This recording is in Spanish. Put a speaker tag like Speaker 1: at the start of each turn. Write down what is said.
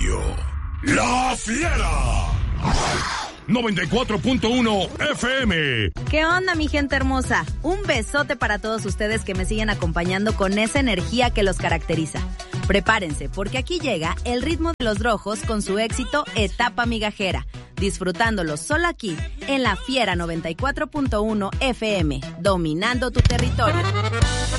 Speaker 1: radio. La Fiera 94.1 FM.
Speaker 2: ¿Qué onda, mi gente hermosa? Un besote para todos ustedes que me siguen acompañando con esa energía que los caracteriza. Prepárense, porque aquí llega el ritmo de los rojos con su éxito Etapa Migajera, disfrutándolo solo aquí en La Fiera 94.1 FM, dominando tu territorio.